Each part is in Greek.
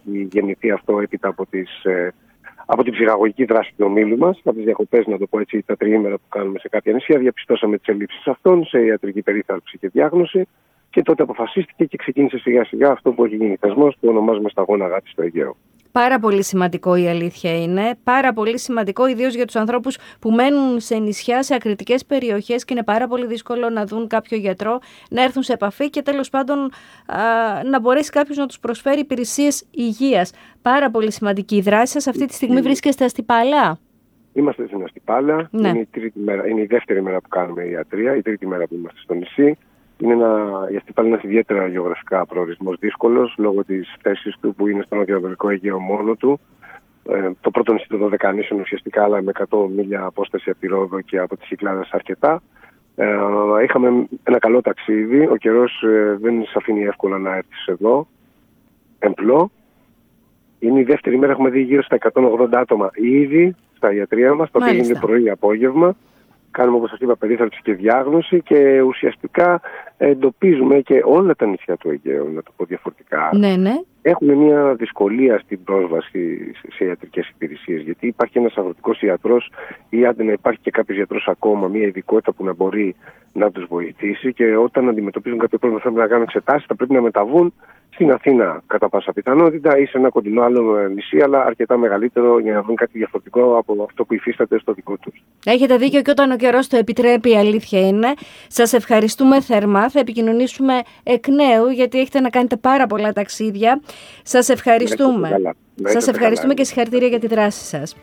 έχει γεννηθεί αυτό έπειτα από την ψυχαγωγική δράση του ομίλου μας, από τις διακοπές, να το πω έτσι, τα τριήμερα που κάνουμε σε κάποια νησιά. Διαπιστώσαμε τις ελλείψεις αυτών σε ιατρική περίθαλψη και διάγνωση και τότε αποφασίστηκε και ξεκίνησε σιγά σιγά αυτό που έχει γίνει θεσμός, που ονομάζουμε Σταγόνα Αγάπης στο Αιγαίο. Πάρα πολύ σημαντικό, η αλήθεια είναι. Πάρα πολύ σημαντικό, ιδίως για τους ανθρώπους που μένουν σε νησιά, σε ακριτικές περιοχές και είναι πάρα πολύ δύσκολο να δουν κάποιο γιατρό, να έρθουν σε επαφή και τέλος πάντων να μπορέσει κάποιος να τους προσφέρει υπηρεσίες υγείας. Πάρα πολύ σημαντική η δράση σας. Αυτή τη στιγμή βρίσκεστε στη Παλά. Είμαστε στην Αστυπάλα. Ναι. Είναι η δεύτερη μέρα που κάνουμε ιατρία, η τρίτη μέρα που είμαστε στο νησί. Η Αστυπάλα είναι ένας ιδιαίτερα γεωγραφικά προορισμός δύσκολος λόγω της θέσης του που είναι στο νοτιοανατολικό Αιγαίο μόνο του. Το πρώτο νησί των Δωδεκανήσων ουσιαστικά, αλλά με 100 μίλια απόσταση από τη Ρόδο και από τις Κυκλάδες αρκετά. Είχαμε ένα καλό ταξίδι. Ο καιρός δεν σε αφήνει εύκολα να έρθεις εδώ. Εμπλό. Είναι η δεύτερη μέρα, έχουμε δει γύρω στα 180 άτομα ήδη στα ιατρία μας, το οποίο είναι πρωί-απόγευμα. Κάνουμε, όπως σας είπα, περίθαλψη και διάγνωση και ουσιαστικά εντοπίζουμε και όλα τα νησιά του Αιγαίου, να το πω διαφορετικά. Ναι. Έχουμε μια δυσκολία στην πρόσβαση σε ιατρικές υπηρεσίες, γιατί υπάρχει ένας αγροτικός ιατρός ή άντε να υπάρχει και κάποιος γιατρός ακόμα, μια ειδικότητα που να μπορεί να τους βοηθήσει και όταν αντιμετωπίζουν κάποιο πρόβλημα, θέλουν να κάνουν εξετάσεις, θα πρέπει να μεταβούν στην Αθήνα κατά πάσα πιθανότητα ή σε ένα κοντινό άλλο νησί, αλλά αρκετά μεγαλύτερο για να βρουν κάτι διαφορετικό από αυτό που υφίσταται στο δικό τους. Έχετε δίκιο και όταν ο καιρός το επιτρέπει, η αλήθεια είναι. Σας ευχαριστούμε θερμά. Θα επικοινωνήσουμε εκ νέου, γιατί έχετε να κάνετε πάρα πολλά ταξίδια. Σας ευχαριστούμε. Σας ευχαριστούμε και συγχαρητήρια για τη δράση σας.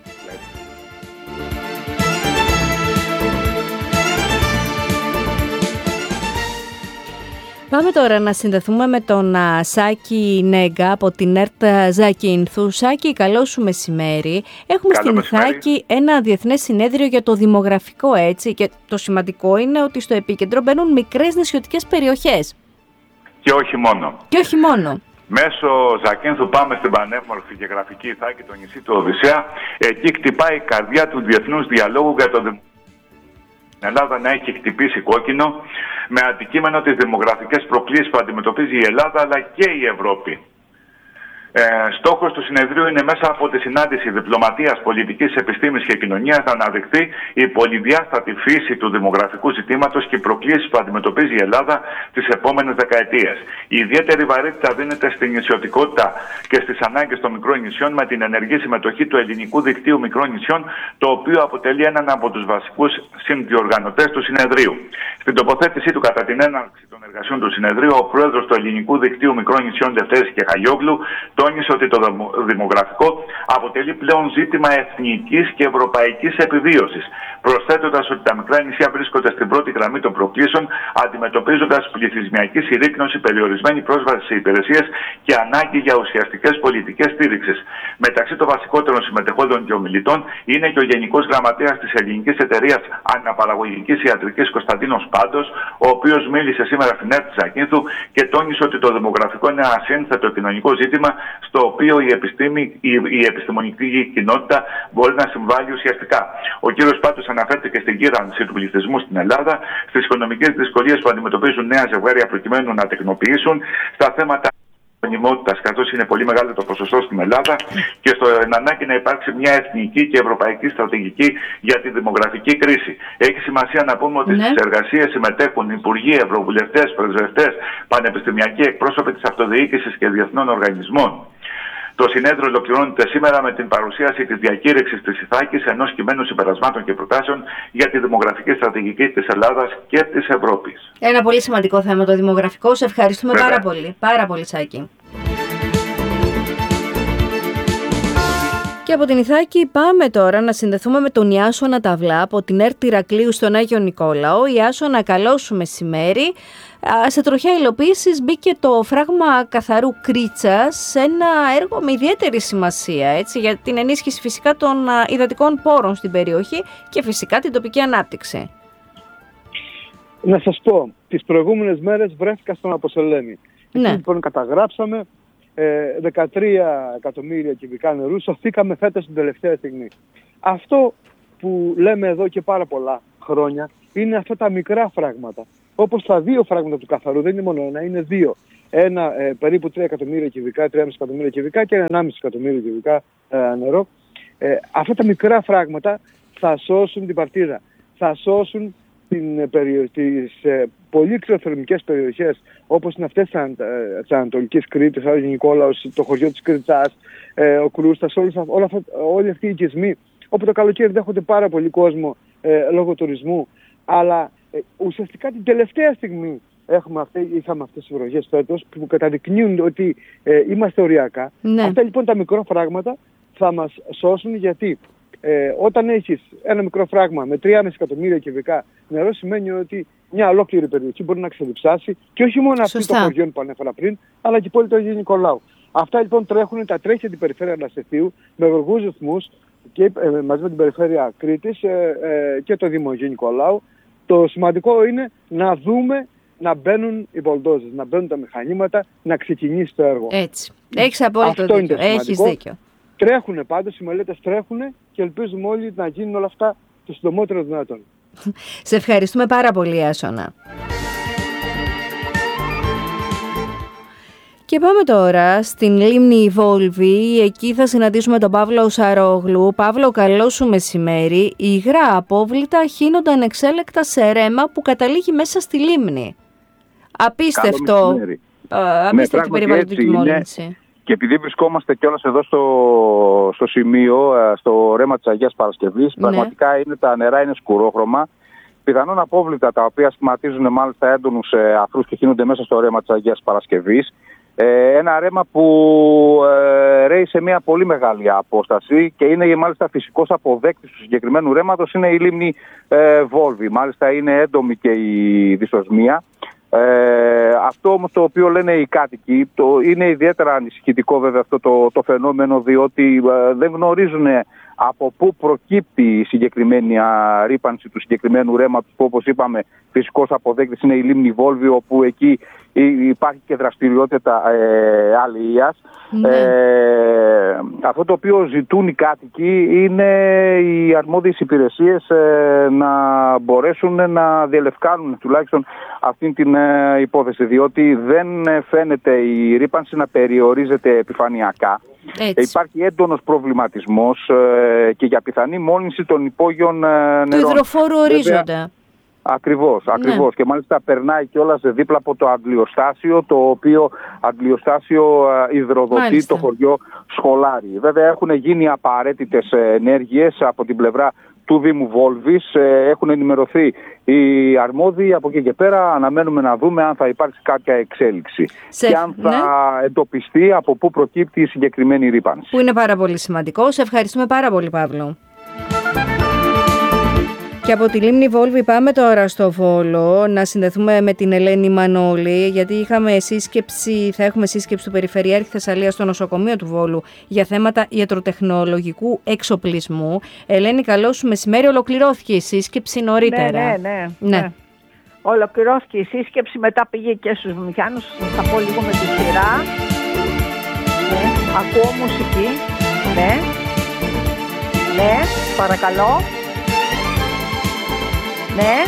Πάμε τώρα να συνδεθούμε με τον Σάκη Νέγκα από την ΕΡΤ Ζακίνθου. Σάκη, καλό σου μεσημέρι. Έχουμε στην Ιθάκη ένα διεθνές συνέδριο για το δημογραφικό, έτσι, και το σημαντικό είναι ότι στο επίκεντρο μπαίνουν μικρές νησιωτικές περιοχές. Και όχι μόνο. Και όχι μόνο. Μέσω Ζακίνθου πάμε στην πανέμορφη και γραφική Ιθάκη, το νησί του Οδυσσέα. Εκεί χτυπάει η καρδιά του διεθνούς διαλόγου για το δημογραφικό. Στην Ελλάδα να έχει χτυπήσει κόκκινο με αντικείμενο τις δημογραφικές προκλήσεις που αντιμετωπίζει η Ελλάδα αλλά και η Ευρώπη. Στόχος του συνεδρίου είναι μέσα από τη συνάντηση διπλωματίας, πολιτικής, επιστήμης και κοινωνίας να αναδειχθεί η πολυδιάστατη φύση του δημογραφικού ζητήματος και οι προκλήσεις που αντιμετωπίζει η Ελλάδα τις επόμενες δεκαετίες. Η ιδιαίτερη βαρύτητα δίνεται στην νησιωτικότητα και στις ανάγκες των μικρών νησιών με την ενεργή συμμετοχή του ελληνικού δικτύου μικρών νησιών, το οποίο αποτελεί έναν από τους βασικούς συνδιοργανωτές του συνεδρίου. Στην τοποθέτησή του κατά την έναρξη των εργασιών του συνεδρίου, ο πρόεδρος του ελληνικού δικτύου μικρών νησιών Δευτέρης και Χαγιόγλου τόνισε ότι το δημογραφικό αποτελεί πλέον ζήτημα εθνικής και ευρωπαϊκής επιβίωσης, προσθέτοντας ότι τα μικρά νησιά βρίσκονται στην πρώτη γραμμή των προκλήσεων, αντιμετωπίζοντας πληθυσμιακή συρρίκνωση, περιορισμένη πρόσβαση σε υπηρεσίες και ανάγκη για ουσιαστικές πολιτικές στήριξης. Μεταξύ των βασικότερων συμμετεχόντων και ομιλητών είναι και ο Γενικός Γραμματέας της Ελληνικής Εταιρείας Αναπαραγωγικής Ιατρικής Κωνσταντίνος Πάντος, ο οποίος μίλησε σήμερα στην ΕΡΤ Ζακίνθου και τόνισε ότι το δημογραφικό είναι ένα σύνθετο κοινωνικό ζήτημα, στο οποίο η επιστημονική κοινότητα μπορεί να συμβάλλει ουσιαστικά. Ο κύριος Πάτος αναφέρθηκε στην γύρανση του πληθυσμού στην Ελλάδα, στις οικονομικές δυσκολίες που αντιμετωπίζουν νέα ζευγάρια προκειμένου να τεκνοποιήσουν, στα θέματα γονιμότητας, καθώς είναι πολύ μεγάλο το ποσοστό στην Ελλάδα, και στην ανάγκη να υπάρξει μια εθνική και ευρωπαϊκή στρατηγική για τη δημογραφική κρίση. Έχει σημασία να πούμε ότι στις εργασίες συμμετέχουν υπουργοί, ευρωβουλευτές, πρεσβευτές, πανεπιστημιακοί εκπρόσωποι της αυτοδιοίκησης και διεθνών οργανισμών. Το συνέδριο ολοκληρώνεται σήμερα με την παρουσίαση της διακήρυξης της Ιθάκης ενός κειμένου συμπερασμάτων και προτάσεων για τη δημογραφική στρατηγική της Ελλάδας και της Ευρώπης. Ένα πολύ σημαντικό θέμα το δημογραφικό. Σε ευχαριστούμε πάρα πολύ. Πάρα πολύ, Σάκη. Και από την Ιθάκη πάμε τώρα να συνδεθούμε με τον Ιάσονα Ταυλά από την ΕΡΤ Ηρακλείου στον Άγιο Νικόλαο. Ιάσονα, καλό σου μεσημέρι. Σε τροχιά υλοποίησης μπήκε το φράγμα καθαρού Κρίτσας σε ένα έργο με ιδιαίτερη σημασία, έτσι, για την ενίσχυση φυσικά των υδατικών πόρων στην περιοχή και φυσικά την τοπική ανάπτυξη. Να σας πω, τις προηγούμενες μέρες βρέθηκα στον Αποσελένη. Ναι. Εκεί λοιπόν καταγράψαμε 13 εκατομμύρια κυβικά νερού, σωθήκαμε φέτος την τελευταία στιγμή. Αυτό που λέμε εδώ και πάρα πολλά χρόνια είναι αυτά τα μικρά φράγματα. Όπως τα δύο φράγματα του καθαρού, δεν είναι μόνο ένα, είναι δύο. περίπου 3 εκατομμύρια κυβικά, 3,5 εκατομμύρια κυβικά και 1,5 εκατομμύρια κυβικά νερό. Αυτά τα μικρά φράγματα θα σώσουν την παρτίδα. Θα σώσουν τις πολύ ξεροθερμικές περιοχές όπως είναι αυτές της Ανατολικής Κρήτης, ο Άγιος Νικόλαος, το χωριό της Κριτσάς, ο Κρούστας, όλοι αυτοί οι οικισμοί όπου το καλοκαίρι δέχονται πάρα πολύ κόσμο λόγω τουρισμού, αλλά ουσιαστικά την τελευταία στιγμή είχαμε αυτές τις βροχές φέτος που καταδεικνύουν ότι είμαστε οριακά. Ναι. Αυτά λοιπόν τα μικρό φράγματα θα μας σώσουν, γιατί όταν έχεις ένα μικρό φράγμα με 3,5 εκατομμύρια κυβικά νερό, σημαίνει ότι μια ολόκληρη περιοχή μπορεί να ξεδιψάσει, και όχι μόνο αυτή των χωριών που ανέφερα πριν, αλλά και η πόλη του Αγίου Νικολάου. Αυτά λοιπόν τρέχει την περιφέρεια Αναστασίου με γοργούς ρυθμούς και μαζί με την περιφέρεια Κρήτης και το Δήμο Αγίου Νικολάου. Το σημαντικό είναι να δούμε να μπαίνουν οι μπολντόζες, να μπαίνουν τα μηχανήματα, να ξεκινήσει το έργο. Έτσι. Έχεις απόλυτο δίκιο. Έχεις δίκιο. Τρέχουνε πάντως, οι μελέτες τρέχουνε και ελπίζουμε όλοι να γίνουν όλα αυτά το συντομότερο δυνατόν. Σε ευχαριστούμε πάρα πολύ, Άσονα. Και πάμε τώρα στην λίμνη Βόλβη. Εκεί θα συναντήσουμε τον Παύλο Σαρόγλου. Παύλο, καλό σου μεσημέρι. Οι υγρά απόβλητα χύνονται ανεξέλεκτα σε ρέμα που καταλήγει μέσα στη λίμνη. Απίστευτο. Απίστευτη περιβαλλοντική μόλυνση. Και επειδή βρισκόμαστε κιόλας εδώ στο σημείο, στο ρέμα της Αγίας Παρασκευής, πραγματικά τα νερά είναι σκουρόχρωμα. Πιθανόν απόβλητα τα οποία σχηματίζουν μάλιστα έντονους αφρούς και χύνονται μέσα στο ρέμα της Αγίας Παρασκευής. Ένα ρέμα που ρέει σε μια πολύ μεγάλη απόσταση και είναι μάλιστα φυσικός αποδέκτης του συγκεκριμένου ρέματος, είναι η λίμνη Βόλβη. Μάλιστα είναι έντομη και η δυσοσμία. Αυτό όμως το οποίο λένε οι κάτοικοι, είναι ιδιαίτερα ανησυχητικό βέβαια αυτό το φαινόμενο, διότι δεν γνωρίζουν από πού προκύπτει η συγκεκριμένη ρύπανση του συγκεκριμένου ρέματος, που όπως είπαμε φυσικός αποδέκτης είναι η λίμνη Βόλβη, όπου εκεί υπάρχει και δραστηριότητα αλληλείας. Αυτό το οποίο ζητούν οι κάτοικοι είναι οι αρμόδιες υπηρεσίες να μπορέσουν να διελευκάνουν τουλάχιστον αυτή την υπόθεση, διότι δεν φαίνεται η ρύπανση να περιορίζεται επιφανειακά. Υπάρχει έντονος προβληματισμός και για πιθανή μόλυνση των υπόγειων νερών. Του υδροφόρου ορίζοντα. Ακριβώς. Και μάλιστα περνάει κιόλας δίπλα από το αντλιοστάσιο, το οποίο αντλιοστάσιο υδροδοτεί το χωριό Σχολάρι. Βέβαια έχουν γίνει απαραίτητες ενέργειες από την πλευρά του Δήμου Βόλβης, έχουν ενημερωθεί οι αρμόδιοι. Από εκεί και πέρα αναμένουμε να δούμε αν θα υπάρξει κάποια εξέλιξη και αν θα εντοπιστεί από πού προκύπτει η συγκεκριμένη ρύπανση. Που είναι πάρα πολύ σημαντικό. Σε ευχαριστούμε πάρα πολύ, Παύλο. Και από τη λίμνη Βόλβη πάμε τώρα στο Βόλο να συνδεθούμε με την Ελένη Μανώλη, γιατί θα έχουμε σύσκεψη του Περιφερειάρχη Θεσσαλίας στο νοσοκομείο του Βόλου για θέματα ιατροτεχνολογικού εξοπλισμού. Ελένη, καλό σου μεσημέρι. Ολοκληρώθηκε η σύσκεψη νωρίτερα. Ναι. Ολοκληρώθηκε η σύσκεψη, μετά πήγε και στους μηχάνους. Θα πω λίγο με τη σειρά. Ακούω μουσική. Ναι, παρακαλώ. Ναι.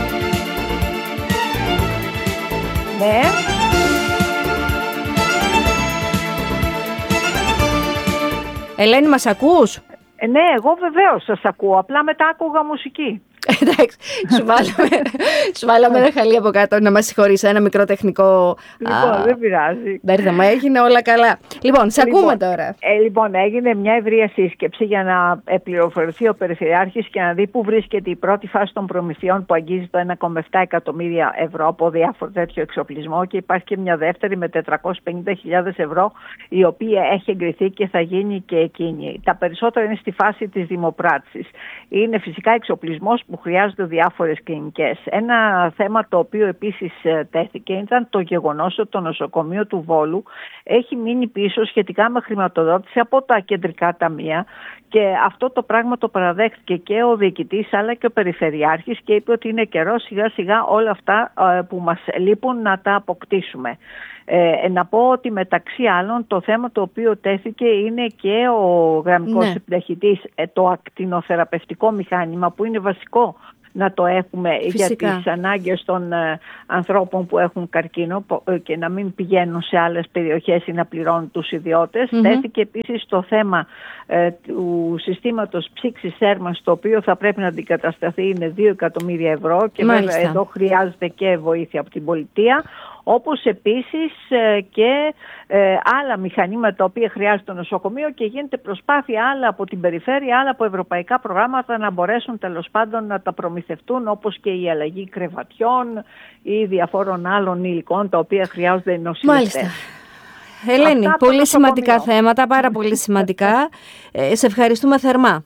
Ελένη, μας ακούς? Ναι, εγώ βεβαίως σας ακούω. Απλά μετά άκουγα μουσική. Εντάξει, σου βάλαμε ένα χαλί από κάτω, να μας συγχωρείς, ένα μικρό τεχνικό. Λοιπόν, δεν πειράζει. Μπέρδεμα, έγινε όλα καλά. Λοιπόν, σε ακούμε τώρα. Λοιπόν, έγινε μια ευρεία σύσκεψη για να πληροφορηθεί ο Περιφερειάρχης και να δει πού βρίσκεται η πρώτη φάση των προμηθειών που αγγίζει το 1,7 εκατομμύρια ευρώ από διάφορο τέτοιο εξοπλισμό, και υπάρχει και μια δεύτερη με 450.000 ευρώ, η οποία έχει εγκριθεί και θα γίνει και εκείνη. Τα περισσότερα είναι στη φάση της δημοπράτησης. Είναι φυσικά εξοπλισμός που χρειάζονται διάφορες κλινικές. Ένα θέμα το οποίο επίσης τέθηκε ήταν το γεγονός ότι το νοσοκομείο του Βόλου έχει μείνει πίσω σχετικά με χρηματοδότηση από τα κεντρικά ταμεία, και αυτό το πράγμα το παραδέχτηκε και ο διοικητής αλλά και ο Περιφερειάρχης, και είπε ότι είναι καιρό σιγά σιγά όλα αυτά που μας λείπουν να τα αποκτήσουμε. Να πω ότι μεταξύ άλλων το θέμα το οποίο τέθηκε είναι και ο γραμμικός συνταχητής, το ακτινοθεραπευτικό μηχάνημα, που είναι βασικό να το έχουμε Φυσικά. για τις ανάγκες των ανθρώπων που έχουν καρκίνο και να μην πηγαίνουν σε άλλες περιοχές ή να πληρώνουν τους ιδιώτες. Τέθηκε επίσης το θέμα του συστήματος ψήξης θέρμανσης, το οποίο θα πρέπει να αντικατασταθεί, είναι 2 εκατομμύρια ευρώ και βέβαια εδώ χρειάζεται και βοήθεια από την πολιτεία. Όπως επίσης και άλλα μηχανήματα τα οποία χρειάζεται το νοσοκομείο και γίνεται προσπάθεια άλλα από την περιφέρεια, άλλα από ευρωπαϊκά προγράμματα να μπορέσουν τέλος πάντων να τα προμηθευτούν, όπως και η αλλαγή κρεβατιών ή διαφόρων άλλων υλικών τα οποία χρειάζονται οι νοσηλευτές. Μάλιστα. Ελένη, πολύ σημαντικά θέματα, πάρα πολύ σημαντικά. Σε ευχαριστούμε θερμά.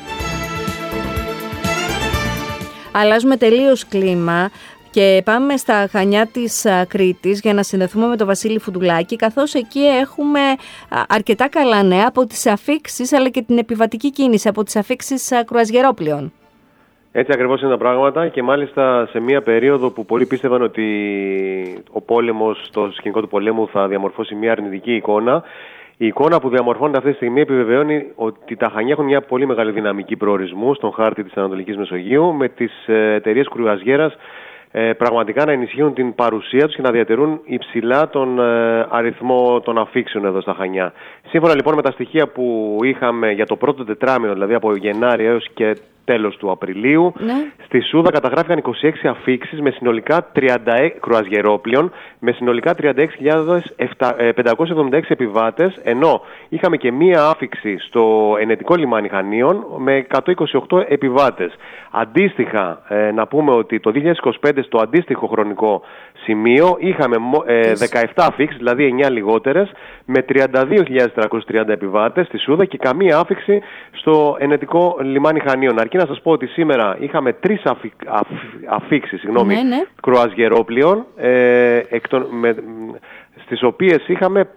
Αλλάζουμε τελείως κλίμα και πάμε στα Χανιά της Κρήτης για να συνδεθούμε με τον Βασίλη Φουντουλάκη, καθώς εκεί έχουμε αρκετά καλά νέα από τις αφίξεις αλλά και την επιβατική κίνηση, από τις αφίξεις κρουαζιερόπλοιων. Έτσι ακριβώς είναι τα πράγματα και μάλιστα σε μια περίοδο που πολλοί πίστευαν ότι ο πόλεμος, το σκηνικό του πολέμου θα διαμορφώσει μια αρνητική εικόνα. Η εικόνα που διαμορφώνεται αυτή τη στιγμή επιβεβαιώνει ότι τα Χανιά έχουν μια πολύ μεγάλη δυναμική προορισμού στον χάρτη της Ανατολικής Μεσογείου, με τις εταιρείες κρουαζιέρας πραγματικά να ενισχύουν την παρουσία τους και να διατηρούν υψηλά τον αριθμό των αφίξεων εδώ στα Χανιά. Σύμφωνα λοιπόν με τα στοιχεία που είχαμε για το πρώτο τετράμινο, δηλαδή από Γενάρη έως και τέλος του Απριλίου, στη Σούδα καταγράφηκαν 26 αφίξεις με συνολικά 36 κρουαζιερόπλοιων, με συνολικά 36.576 επιβάτες, ενώ είχαμε και μία άφιξη στο ενετικό λιμάνι Χανίων με 128 επιβάτες. Αντίστοιχα, να πούμε ότι το 2025 στο αντίστοιχο χρονικό σημείο είχαμε 17 αφίξεις, δηλαδή 9 λιγότερες, με 32.430 επιβάτες στη Σούδα και καμία άφιξη στο ενετικό λιμάνι Χανίων. Αρκεί να σας πω ότι σήμερα είχαμε 3 αφίξεις κρουαζιερόπλοιων, στις οποίες είχαμε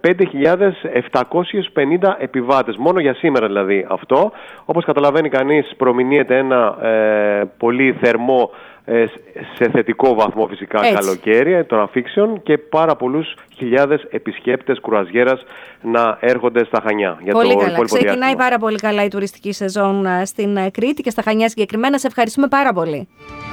5.750 επιβάτες. Μόνο για σήμερα δηλαδή αυτό. Όπως καταλαβαίνει κανείς, προμηνύεται ένα πολύ θερμό, σε θετικό βαθμό φυσικά, καλοκαίρι των αφίξεων και πάρα πολλούς χιλιάδες επισκέπτες κρουαζιέρας να έρχονται στα Χανιά. Για πολύ το καλά. Ξεκινάει πάρα πολύ καλά η τουριστική σεζόν στην Κρήτη και στα Χανιά συγκεκριμένα. Σε ευχαριστούμε πάρα πολύ.